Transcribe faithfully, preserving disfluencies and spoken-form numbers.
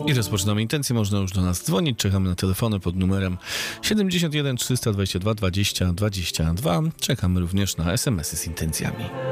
I rozpoczynamy intencje. Można już do nas dzwonić. Czekamy na telefony pod numerem siedemdziesiąt jeden trzysta dwadzieścia dwa dwadzieścia dwadzieścia dwa. Czekamy również na es em esy z intencjami.